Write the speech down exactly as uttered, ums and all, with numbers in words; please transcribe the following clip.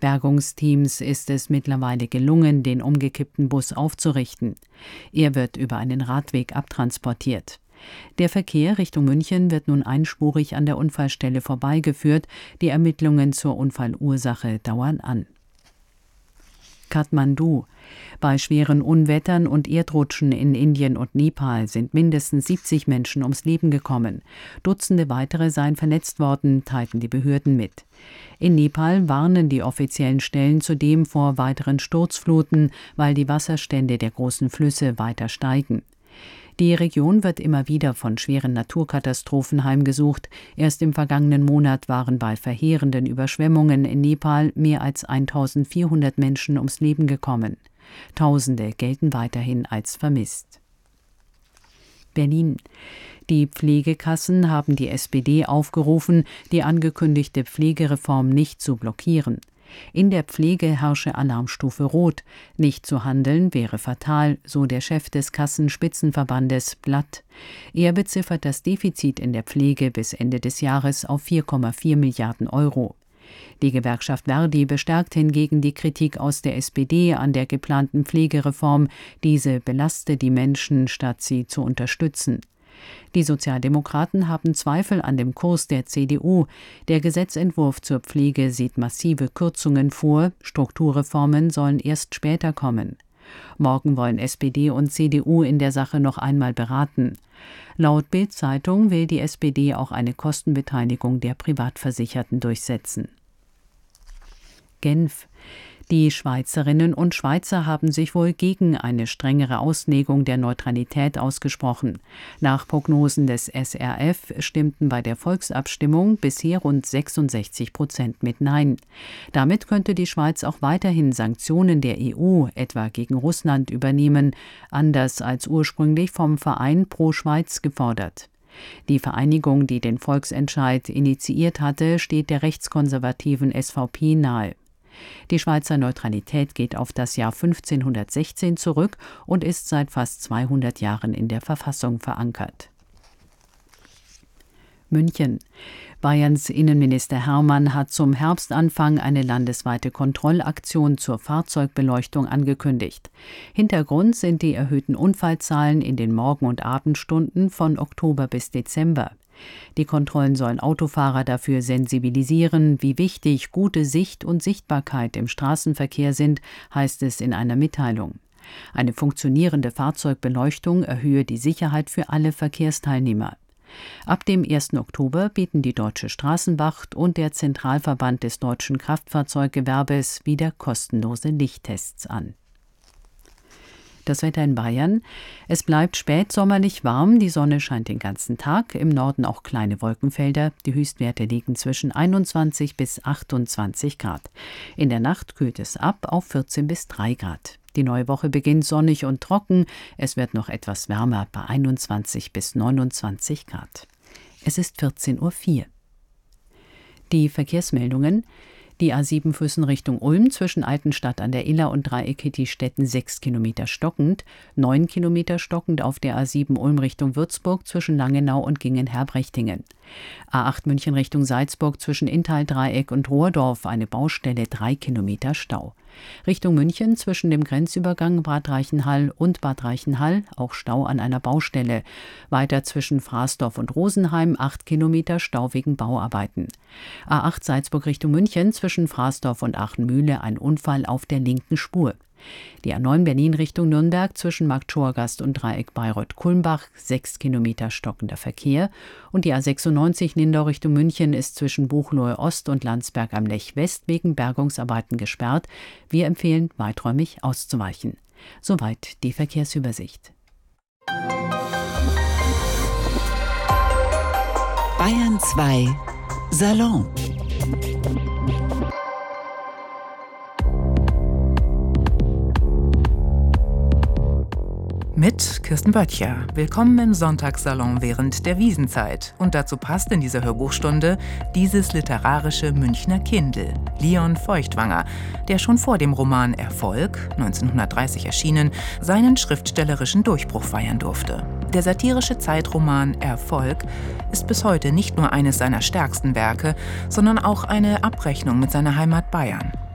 Bergungsteams ist es mittlerweile gelungen, den umgekippten Bus aufzurichten. Er wird über einen Radweg abtransportiert. Der Verkehr Richtung München wird nun einspurig an der Unfallstelle vorbeigeführt. Die Ermittlungen zur Unfallursache dauern an. Kathmandu. Bei schweren Unwettern und Erdrutschen in Indien und Nepal sind mindestens siebzig Menschen ums Leben gekommen. Dutzende weitere seien verletzt worden, teilten die Behörden mit. In Nepal warnen die offiziellen Stellen zudem vor weiteren Sturzfluten, weil die Wasserstände der großen Flüsse weiter steigen. Die Region wird immer wieder von schweren Naturkatastrophen heimgesucht. Erst im vergangenen Monat waren bei verheerenden Überschwemmungen in Nepal mehr als eintausendvierhundert Menschen ums Leben gekommen. Tausende gelten weiterhin als vermisst. Berlin. Die Pflegekassen haben die S P D aufgerufen, die angekündigte Pflegereform nicht zu blockieren. In der Pflege herrsche Alarmstufe Rot. Nicht zu handeln wäre fatal, so der Chef des Kassenspitzenverbandes Blatt. Er beziffert das Defizit in der Pflege bis Ende des Jahres auf vier Komma vier Milliarden Euro. Die Gewerkschaft Verdi bestärkt hingegen die Kritik aus der S P D an der geplanten Pflegereform. Diese belaste die Menschen, statt sie zu unterstützen. Die Sozialdemokraten haben Zweifel an dem Kurs der C D U. Der Gesetzentwurf zur Pflege sieht massive Kürzungen vor, Strukturreformen sollen erst später kommen. Morgen wollen S P D und C D U in der Sache noch einmal beraten. Laut Bild-Zeitung will die S P D auch eine Kostenbeteiligung der Privatversicherten durchsetzen. Genf. Die Schweizerinnen und Schweizer haben sich wohl gegen eine strengere Auslegung der Neutralität ausgesprochen. Nach Prognosen des S R F stimmten bei der Volksabstimmung bisher rund sechsundsechzig Prozent mit Nein. Damit könnte die Schweiz auch weiterhin Sanktionen der E U, etwa gegen Russland, übernehmen, anders als ursprünglich vom Verein Pro Schweiz gefordert. Die Vereinigung, die den Volksentscheid initiiert hatte, steht der rechtskonservativen S V P nahe. Die Schweizer Neutralität geht auf das Jahr fünfzehnhundertsechzehn zurück und ist seit fast zweihundert Jahren in der Verfassung verankert. München. Bayerns Innenminister Hermann hat zum Herbstanfang eine landesweite Kontrollaktion zur Fahrzeugbeleuchtung angekündigt. Hintergrund sind die erhöhten Unfallzahlen in den Morgen- und Abendstunden von Oktober bis Dezember. Die Kontrollen sollen Autofahrer dafür sensibilisieren, wie wichtig gute Sicht und Sichtbarkeit im Straßenverkehr sind, heißt es in einer Mitteilung. Eine funktionierende Fahrzeugbeleuchtung erhöhe die Sicherheit für alle Verkehrsteilnehmer. Ab dem ersten Oktober bieten die Deutsche Straßenwacht und der Zentralverband des deutschen Kraftfahrzeuggewerbes wieder kostenlose Lichttests an. Das Wetter in Bayern. Es bleibt spätsommerlich warm, die Sonne scheint den ganzen Tag, im Norden auch kleine Wolkenfelder. Die Höchstwerte liegen zwischen einundzwanzig bis achtundzwanzig Grad. In der Nacht kühlt es ab auf vierzehn bis drei Grad. Die neue Woche beginnt sonnig und trocken. Es wird noch etwas wärmer bei einundzwanzig bis neunundzwanzig Grad. Es ist vierzehn Uhr vier. Die Verkehrsmeldungen. Die A sieben Füssen Richtung Ulm zwischen Altenstadt an der Iller und Dreieck Hittstetten sechs Kilometer stockend, neun Kilometer stockend auf der A sieben Ulm Richtung Würzburg zwischen Langenau und Gingen-Herbrechtingen. A acht München Richtung Salzburg zwischen Inntal-Dreieck und Rohrdorf eine Baustelle, drei Kilometer Stau. Richtung München zwischen dem Grenzübergang Bad Reichenhall und Bad Reichenhall auch Stau an einer Baustelle. Weiter zwischen Fraßdorf und Rosenheim acht Kilometer Stau wegen Bauarbeiten. A acht Salzburg Richtung München zwischen Fraßdorf und Aachenmühle ein Unfall auf der linken Spur. Die A neun Berlin Richtung Nürnberg zwischen Marktschorgast und Dreieck Bayreuth-Kulmbach sechs Kilometer stockender Verkehr und die A sechsundneunzig Lindau Richtung München ist zwischen Buchloe Ost und Landsberg am Lech West wegen Bergungsarbeiten gesperrt. Wir empfehlen, weiträumig auszuweichen. Soweit die Verkehrsübersicht. Bayern zwei Salon. Mit Kirsten Böttcher. Willkommen im Sonntagssalon während der Wiesenzeit. Und dazu passt in dieser Hörbuchstunde dieses literarische Münchner Kindl, Leon Feuchtwanger, der schon vor dem Roman Erfolg, neunzehnhundertdreißig erschienen, seinen schriftstellerischen Durchbruch feiern durfte. Der satirische Zeitroman Erfolg ist bis heute nicht nur eines seiner stärksten Werke, sondern auch eine Abrechnung mit seiner Heimat Bayern.